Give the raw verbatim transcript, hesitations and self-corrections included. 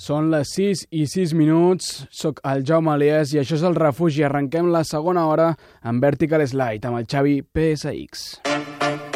Són les sis i sis minuts, soc el Jaume Aliès i això és El Refugi. Arrenquem la segona hora amb Vertical Slide amb el Xavi P S X.